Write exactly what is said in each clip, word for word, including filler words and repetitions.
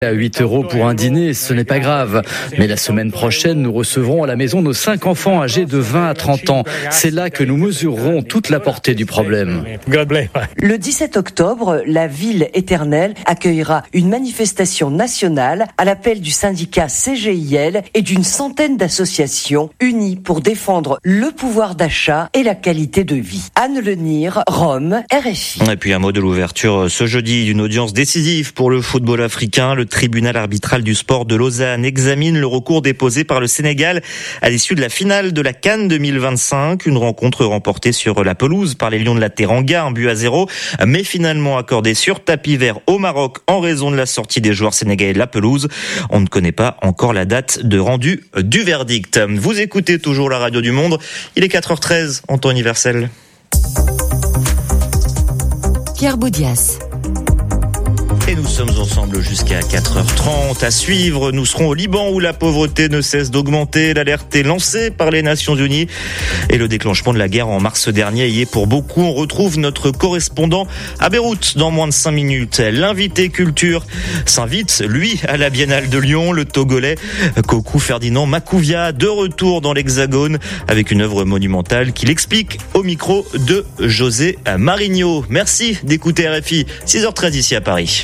À huit euros pour un dîner, ce n'est pas grave. Mais la semaine prochaine, nous recevrons à la maison nos cinq enfants âgés de vingt à trente ans. C'est là que nous mesurerons toute la portée du problème. Le dix-sept octobre, la ville éternelle accueillera une manifestation nationale à l'appel du syndicat C G I L et d'une centaine d'associations unies pour défendre le pouvoir d'achat et la qualité de vie. Anne Lenir, Rome, R F I. Et puis un mot de l'ouverture ce jeudi d'une audience décisive pour le football africain. Le tribunal arbitral du sport de Lausanne examine le recours déposé par le Sénégal à l'issue de la finale de la CAN deux mille vingt-cinq. Une rencontre remportée sur la pelouse par les Lions de la Teranga, un but à zéro, mais finalement accordée sur tapis vert au Maroc en raison de la sortie des joueurs sénégalais de la pelouse. On ne connaît pas encore la date de rendu du verdict. Vous écoutez toujours la radio du Monde. Il est quatre heures treize en temps universel. Pierre Boudias. Et nous sommes ensemble jusqu'à quatre heures trente. À suivre, nous serons au Liban où la pauvreté ne cesse d'augmenter. L'alerte est lancée par les Nations Unies. Et le déclenchement de la guerre en mars dernier y est pour beaucoup. On retrouve notre correspondant à Beyrouth dans moins de cinq minutes. L'invité culture s'invite, lui, à la Biennale de Lyon. Le Togolais Kokou Ferdinand Makouvia, de retour dans l'Hexagone avec une œuvre monumentale qu'il explique au micro de José Marigno. Merci d'écouter R F I. six heures treize ici à Paris.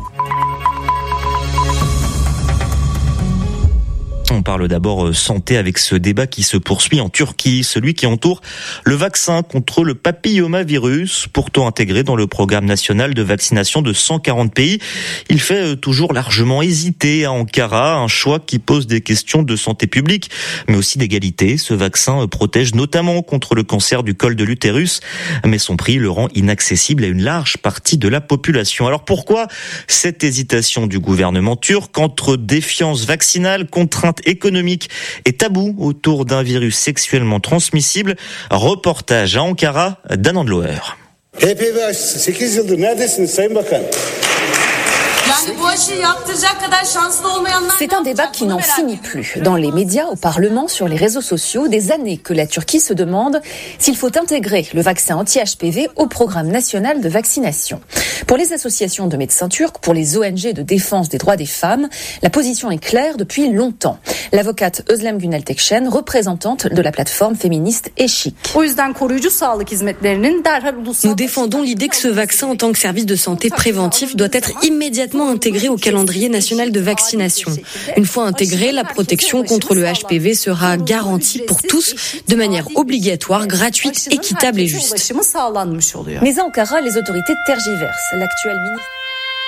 On parle d'abord santé avec ce débat qui se poursuit en Turquie, celui qui entoure le vaccin contre le papillomavirus, pourtant intégré dans le programme national de vaccination de cent quarante pays. Il fait toujours largement hésiter à Ankara, un choix qui pose des questions de santé publique, mais aussi d'égalité. Ce vaccin protège notamment contre le cancer du col de l'utérus, mais son prix le rend inaccessible à une large partie de la population. Alors pourquoi cette hésitation du gouvernement turc entre défiance vaccinale, contrainte économique et tabou autour d'un virus sexuellement transmissible? Reportage à Ankara d'Anand Loher. C'est un débat qui n'en finit plus. Dans les médias, au Parlement, sur les réseaux sociaux, des années que la Turquie se demande s'il faut intégrer le vaccin anti-H P V au programme national de vaccination. Pour les associations de médecins turcs, pour les O N G de défense des droits des femmes, la position est claire depuis longtemps. L'avocate Özlem Günel Tekşen, représentante de la plateforme féministe Eşik. Nous défendons l'idée que ce vaccin en tant que service de santé préventif doit être immédiatement intégré au calendrier national de vaccination. Une fois intégré, la protection contre le H P V sera garantie pour tous de manière obligatoire, gratuite, équitable et juste. Mais à Ankara, les autorités tergiversent. L'actuel ministre